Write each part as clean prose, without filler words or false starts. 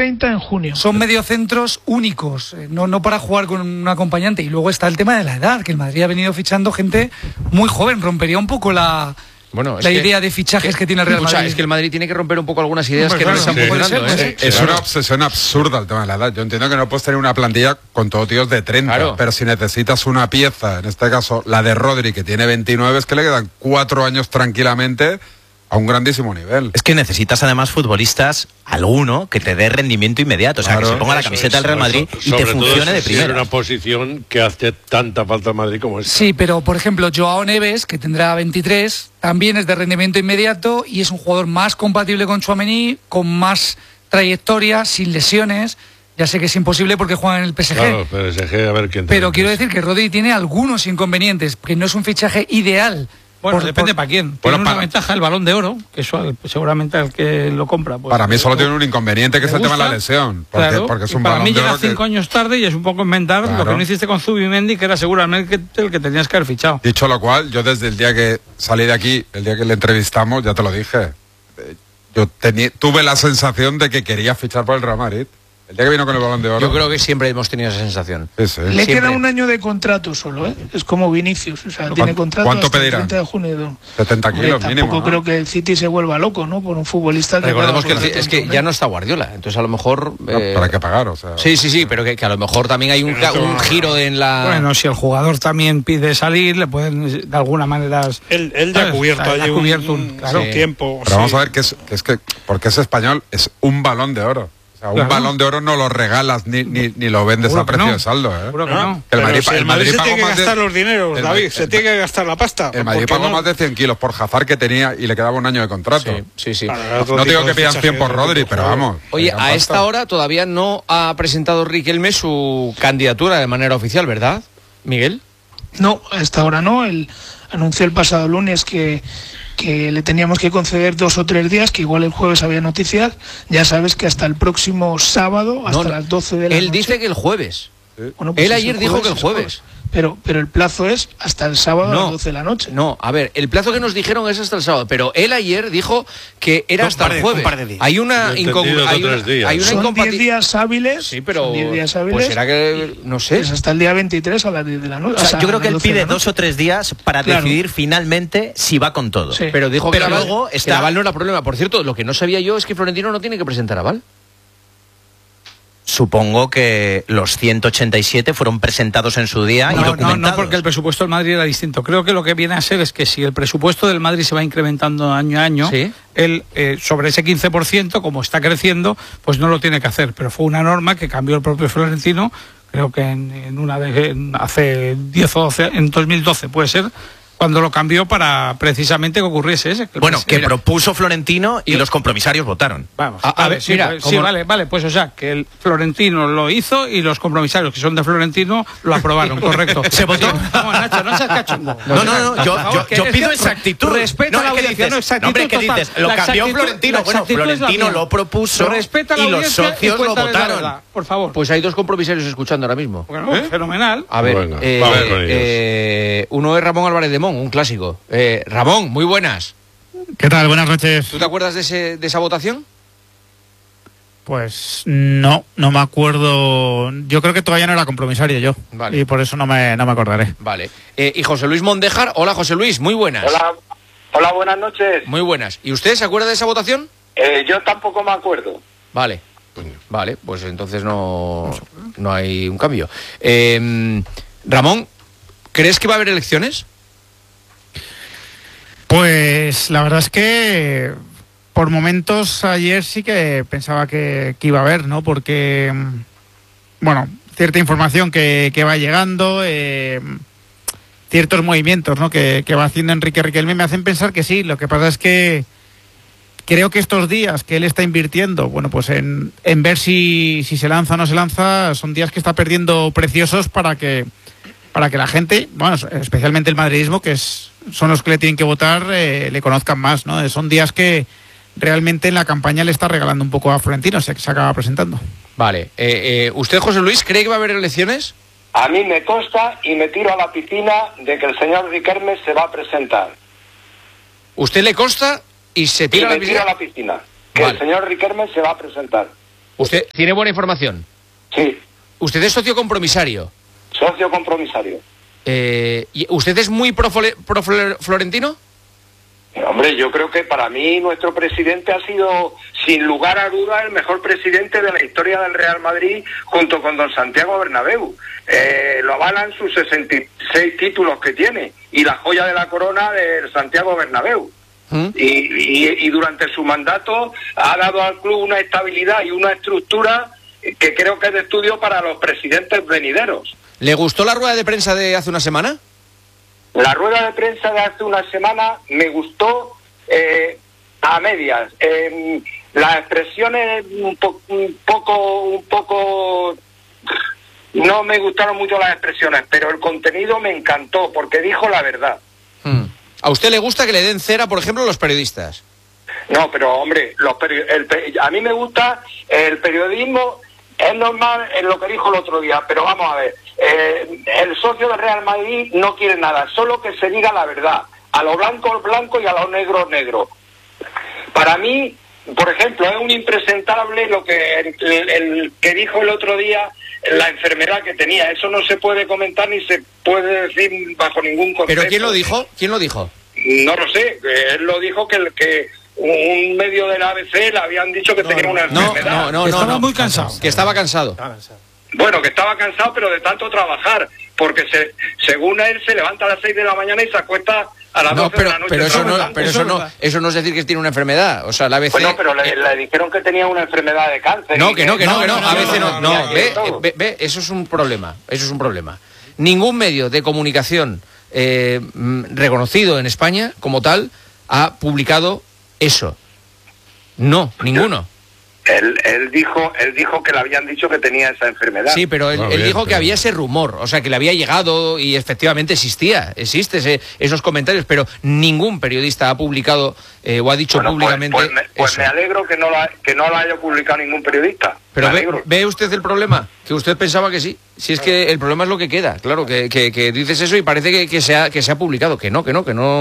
30 en junio. Son mediocentros únicos, no para jugar con un acompañante. Y luego está el tema de la edad, que el Madrid ha venido fichando gente muy joven. Rompería un poco la idea de fichajes que tiene el Real Madrid. Es que el Madrid tiene que romper un poco algunas ideas que no están funcionando. Es una obsesión absurda el tema de la edad. Yo entiendo que no puedes tener una plantilla con todos tíos de 30, pero si necesitas una pieza, en este caso la de Rodri, que tiene 29, es que le quedan 4 años tranquilamente a un grandísimo nivel. Es que necesitas además futbolistas, alguno, que te dé rendimiento inmediato. O sea, que se ponga la camiseta del Real Madrid y te funcione de primera. Es una posición que hace tanta falta al Madrid como esta. Sí, pero por ejemplo, Joao Neves, que tendrá 23, también es de rendimiento inmediato y es un jugador más compatible con Tchouaméni, con más trayectoria, sin lesiones. Ya sé que es imposible porque juega en el PSG. Claro, PSG, a ver quién. Pero quiero decir que Rodri tiene algunos inconvenientes, que no es un fichaje ideal. Bueno, depende para quién. Tiene una ventaja el Balón de Oro, que eso seguramente al que lo compra. Pues, para mí solo tiene un inconveniente, que es el tema de la lesión. Porque es un para Balón mí de llega Oro 5 años tarde y es un poco inventar lo que no hiciste con Zubimendi, que era seguramente el que tenías que haber fichado. Dicho lo cual, yo desde el día que salí de aquí, el día que le entrevistamos, ya te lo dije, yo tuve la sensación de que quería fichar por el Real Madrid. El día que vino con el Balón de Oro. Yo creo que siempre hemos tenido esa sensación. Le queda un año de contrato solo, ¿eh? Es como Vinicius, o sea, tiene contrato ¿cuánto hasta pedirán? el 30 de junio. 70 kilos mínimo. Tampoco creo que el City se vuelva loco, ¿no? Por un futbolista que... Recordemos que es que ya no está Guardiola, entonces a lo mejor... ¿Para qué pagar? O sea, sí, pero que a lo mejor también hay un giro en la... Bueno, si el jugador también pide salir, le pueden de alguna manera... Él ya ha cubierto allí un tiempo. Pero vamos a ver que es que porque es español, es un Balón de Oro. Un Balón de Oro no lo regalas ni lo vendes a precio de saldo, ¿eh? El Madrid se tiene que gastar los dineros, David, se tiene que gastar la pasta. El Madrid pagó más de 100 kilos por Hazard que tenía y le quedaba un año de contrato. Sí. No digo que pidan 100 por Rodri, pero vamos. Oye, a esta hora todavía no ha presentado Riquelme su candidatura de manera oficial, ¿verdad, Miguel? No, a esta hora no. Él anunció el pasado lunes que le teníamos que conceder 2 o 3 días, que igual el jueves había noticias. Ya sabes que hasta el próximo sábado, hasta las 12 de la noche. Él dice que el jueves. Bueno, pues él ayer dijo que el jueves. Pero el plazo es hasta el sábado a las 12 de la noche. No, a ver, el plazo que nos dijeron es hasta el sábado, pero él ayer dijo que era hasta el jueves. Hay una incongruencia. Son 10 días hábiles. Sí, pero 10 días hábiles. Pues será que, no sé. Es hasta el día 23 a las 10 de la noche. O sea, yo creo que él pide 2 o 3 días para decidir finalmente si va con todo. Sí. Pero dijo que luego está... Aval no era problema. Por cierto, lo que no sabía yo es que Florentino no tiene que presentar aval. Supongo que los 187 fueron presentados en su día y documentados. No, porque el presupuesto del Madrid era distinto. Creo que lo que viene a ser es que si el presupuesto del Madrid se va incrementando año a año, él sobre ese 15%, como está creciendo, pues no lo tiene que hacer. Pero fue una norma que cambió el propio Florentino, creo que hace 10 o 12, en 2012 puede ser, cuando lo cambió para precisamente que ocurriese ese. Que propuso Florentino y los compromisarios votaron. Vamos, a ver, mira, vale, pues o sea, que el Florentino lo hizo y los compromisarios que son de Florentino lo aprobaron, correcto. ¿Se votó? No, Nacho, no seas cachondo. No, yo pido exactitud. Respeta la audiencia, no exactitud. Hombre, ¿qué dices? Lo cambió Florentino. Bueno, Florentino lo propuso y los socios lo votaron. Por favor. Pues hay 2 compromisarios escuchando ahora mismo. Bueno, fenomenal. A ver, uno es Ramón Álvarez de Mon, un clásico. Ramón, muy buenas. ¿Qué tal? Buenas noches. ¿Tú te acuerdas de esa votación? Pues no me acuerdo. Yo creo que todavía no era compromisario yo. Vale. Y por eso no me acordaré. Vale. Y José Luis Mondéjar. Hola, José Luis, muy buenas. Hola, buenas noches. Muy buenas. ¿Y usted se acuerda de esa votación? Yo tampoco me acuerdo. Vale, pues entonces no hay un cambio. Ramón, ¿crees que va a haber elecciones? Pues la verdad es que por momentos ayer sí que pensaba que iba a haber, ¿no? Porque, bueno, cierta información que va llegando, ciertos movimientos, ¿no? que va haciendo Enrique Riquelme me hacen pensar que sí. Lo que pasa es que creo que estos días que él está invirtiendo, bueno, pues en ver si se lanza o no se lanza, son días que está perdiendo preciosos para que la gente, bueno, especialmente el madridismo, son los que le tienen que votar, le conozcan más, ¿no? Son días que realmente en la campaña le está regalando un poco a Florentino, se acaba presentando. Vale. ¿Usted, José Luis, cree que va a haber elecciones? A mí me consta y me tiro a la piscina de que el señor Riquelme se va a presentar. ¿Usted le consta y se tira a la piscina? Que el señor Riquelme se va a presentar. ¿Usted tiene buena información? Sí. ¿Usted es socio compromisario? Socio compromisario. ¿Y usted es muy pro Florentino? Hombre, yo creo que para mí nuestro presidente ha sido, sin lugar a dudas, el mejor presidente de la historia del Real Madrid, junto con don Santiago Bernabéu. Lo avalan sus 66 títulos que tiene y la joya de la corona del Santiago Bernabéu. Y durante su mandato ha dado al club una estabilidad y una estructura que creo que es de estudio para los presidentes venideros. ¿Le gustó la rueda de prensa de hace una semana? La rueda de prensa de hace una semana me gustó a medias. Las expresiones un poco no me gustaron mucho las expresiones, pero el contenido me encantó porque dijo la verdad. ¿A usted le gusta que le den cera, por ejemplo, los periodistas? No, pero hombre, a mí me gusta el periodismo. Es normal en lo que dijo el otro día, pero vamos a ver, el socio del Real Madrid no quiere nada, solo que se diga la verdad, a lo blanco blanco y a lo negro negro. Para mí, por ejemplo, es un impresentable lo que el que dijo el otro día, la enfermedad que tenía. Eso no se puede comentar ni se puede decir bajo ningún concepto. ¿Pero quién lo dijo? ¿Quién lo dijo? No lo sé, él lo dijo que un medio del ABC le habían dicho que tenía una enfermedad. No, estaba muy cansado. Que estaba cansado. Bueno, que estaba cansado, pero de tanto trabajar, porque según él se levanta a las 6 de la mañana y se acuesta a las 12 de la noche. Pero eso no es decir que tiene una enfermedad. O sea, la ABC... Bueno, pero le dijeron que tenía una enfermedad de cáncer. No, que no. A veces no. Ve, eso es un problema. Ningún medio de comunicación reconocido en España, como tal, ha publicado eso. No, ninguno. Él dijo que le habían dicho que tenía esa enfermedad. Sí, pero él dijo que había ese rumor, o sea, que le había llegado y efectivamente existe esos comentarios, pero ningún periodista ha publicado o ha dicho públicamente pues me alegro que no lo haya publicado ningún periodista. Pero ¿ve usted el problema? Que usted pensaba que sí. Si es que el problema es lo que queda, claro, que dices eso y parece que se ha publicado, que no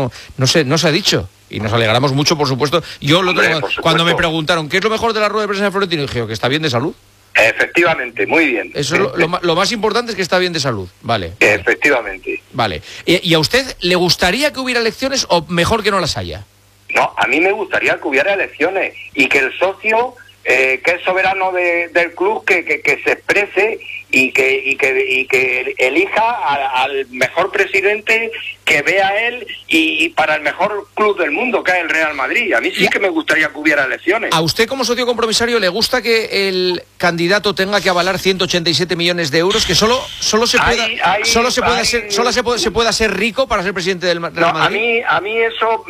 se ha dicho. Y nos alegramos mucho, por supuesto. Cuando me preguntaron ¿qué es lo mejor de la rueda de prensa de Florentino? Dije que está bien de salud. Efectivamente, muy bien. Eso es lo más importante, es que está bien de salud. Vale. Efectivamente. Vale. ¿Y a usted le gustaría que hubiera elecciones o mejor que no las haya? No, a mí me gustaría que hubiera elecciones y que el socio, que es soberano del club, que se exprese y que elija al mejor presidente que vea él y para el mejor club del mundo, que es el Real Madrid. A mí sí que me gustaría que hubiera elecciones. ¿A usted como socio compromisario le gusta que el candidato tenga que avalar 187 millones de euros, que solo se pueda ser rico para ser presidente del Real Madrid? A mí eso...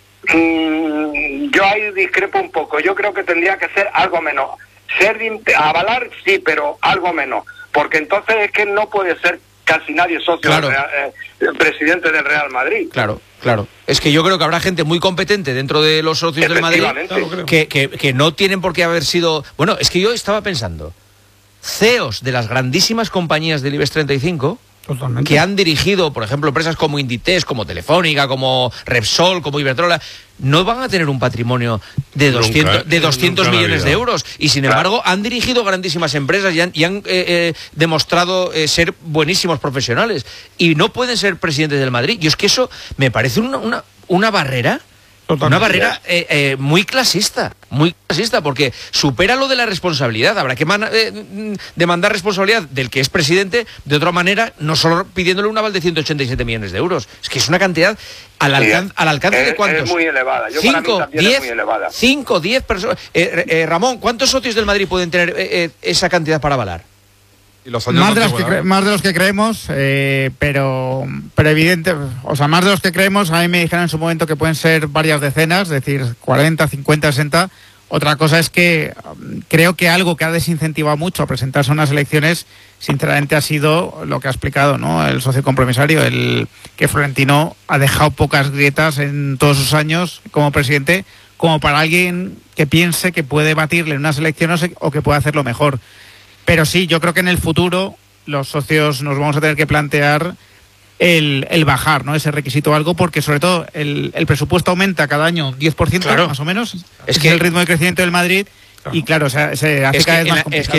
yo ahí discrepo un poco. Yo creo que tendría que ser algo menos. Avalar sí, pero algo menos, porque entonces es que no puede ser casi nadie socio del presidente del Real Madrid. Claro. Es que yo creo que habrá gente muy competente dentro de los socios del Madrid que no tienen por qué haber sido... Bueno, es que yo estaba pensando, CEOs de las grandísimas compañías del IBEX 35... Totalmente. Que han dirigido, por ejemplo, empresas como Inditex, como Telefónica, como Repsol, como Iberdrola, no van a tener un patrimonio de 200 millones de euros. Y sin embargo, han dirigido grandísimas empresas y han demostrado ser buenísimos profesionales. Y no pueden ser presidentes del Madrid. Y es que eso me parece una barrera. Totalmente. Una barrera muy clasista, porque supera lo de la responsabilidad. Habrá que demandar responsabilidad del que es presidente de otra manera, no solo pidiéndole un aval de 187 millones de euros. Es que es una cantidad al alcance de ¿cuántos? Es muy elevada. 5, 10 personas. Ramón, ¿cuántos socios del Madrid pueden tener esa cantidad para avalar? Y los años más de los que creemos, pero evidente, o sea, más de los que creemos. A mí me dijeron en su momento que pueden ser varias decenas, es decir, 40, 50, 60. Otra cosa es que creo que algo que ha desincentivado mucho a presentarse a unas elecciones, sinceramente, ha sido lo que ha explicado, ¿no?, el socio compromisario, el que Florentino ha dejado pocas grietas en todos sus años como presidente, como para alguien que piense que puede batirle en unas elecciones o que puede hacerlo mejor. Pero sí, yo creo que en el futuro los socios nos vamos a tener que plantear el bajar, ¿no?, ese requisito o algo, porque sobre todo el presupuesto aumenta cada año 10%, claro, más o menos. Es que el ritmo de crecimiento del Madrid, Y claro, se hace cada vez más complicado.